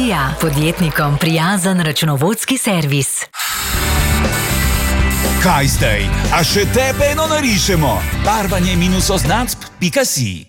Ilija, podjetnikom prijazen računovodski servis. Kaj zdaj? A še tebe eno narišemo? Barvanje-označb.si